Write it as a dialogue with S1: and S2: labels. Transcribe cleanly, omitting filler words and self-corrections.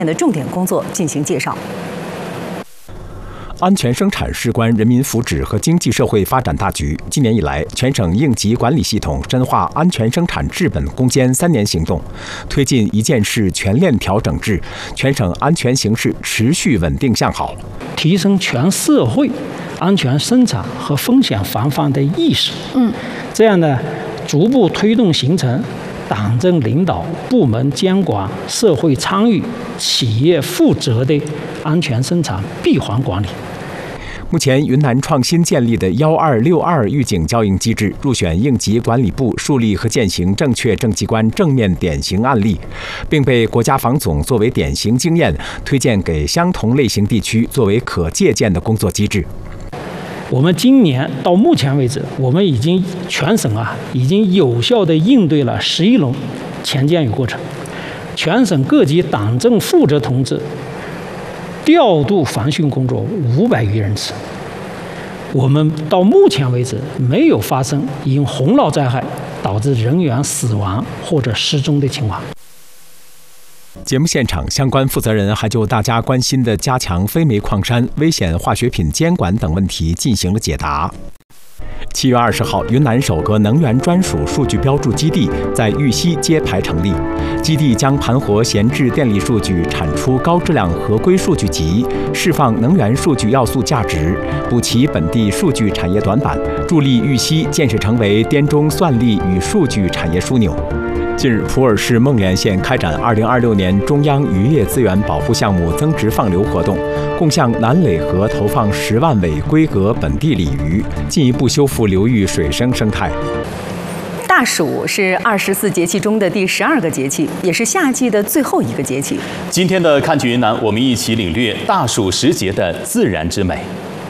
S1: 的重点工作进行介绍。
S2: 安全生产事关人民福祉和经济社会发展大局。今年以来，全省应急管理系统深化安全生产治本攻坚3年行动，推进一件事全链条整治，全省安全形势持续稳定向好，
S3: 提升全社会安全生产和风险防范的意识。这样呢，逐步推动形成党政领导、部门监管、社会参与、企业负责的安全生产闭环管理。
S2: 目前，云南创新建立的1262预警交应机制入选应急管理部树立和践行正确政绩观正面典型案例，并被国家防总作为典型经验推荐给相同类型地区作为可借鉴的工作机制。
S3: 我们今年到目前为止，我们全省已经有效地应对了11轮前建预过程，全省各级党政负责同志调度防汛工作500余人次。我们到目前为止没有发生因洪涝灾害导致人员死亡或者失踪的情况。
S2: 节目现场，相关负责人还就大家关心的加强非煤矿山、危险化学品监管等问题进行了解答。7月20号，云南首个能源专属数据标注基地在玉溪揭牌成立。基地将盘活闲置电力数据，产出高质量合规数据集，释放能源数据要素价值，补齐本地数据产业短板，助力玉溪建设成为滇中算力与数据产业枢纽。近日，普洱市孟连县开展2026年中央渔业资源保护项目增值放流活动，共向南耒河投放10万尾规格本地鲤鱼，进一步修复流域水生生态。
S1: 大暑是24节气中的第12个节气，也是夏季的最后一个节气。
S4: 今天的看去云南，我们一起领略大暑时节的自然之美。